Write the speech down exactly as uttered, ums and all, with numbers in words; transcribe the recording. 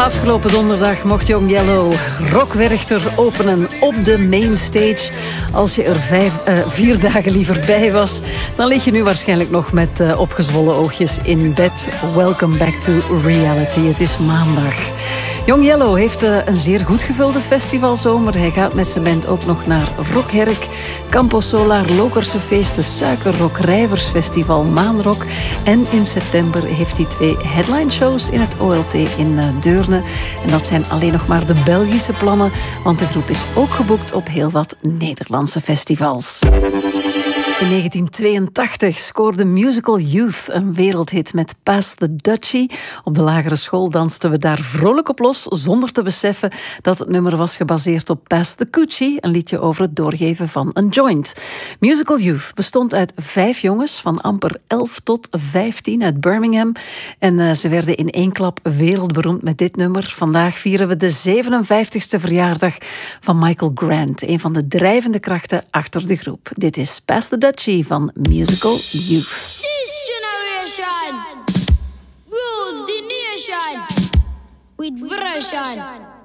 Afgelopen donderdag mocht Young Yellow Rock Werchter openen op de mainstage. Als je er vijf, uh, vier dagen liever bij was, dan lig je nu waarschijnlijk nog met uh, opgezwollen oogjes in bed. Welcome back to reality. Het is maandag. Young Yellow heeft uh, een zeer goed gevulde festivalzomer. Hij gaat met zijn band ook nog naar Rockherk, Campo Solar, Lokerse Feesten, Suikerrock, Rijversfestival, Maanrock. En in september heeft hij twee headline shows in het O L T in uh, Deurne. En dat zijn alleen nog maar de Belgische plannen, want de groep is ook geboekt op heel wat Nederlandse festivals. In negentien tweeëntachtig scoorde Musical Youth een wereldhit met Pass the Dutchie. Op de lagere school dansten we daar vrolijk op los, zonder te beseffen dat het nummer was gebaseerd op Pass the Coochie, een liedje over het doorgeven van een joint. Musical Youth bestond uit vijf jongens van amper elf tot vijftien uit Birmingham. En uh, ze werden in één klap wereldberoemd met dit nummer. Vandaag vieren we de zevenenvijftigste verjaardag van Michael Grant, een van de drijvende krachten achter de groep. Dit is Pass the Dutchie van Musical Youth. This generation rules the nation with version.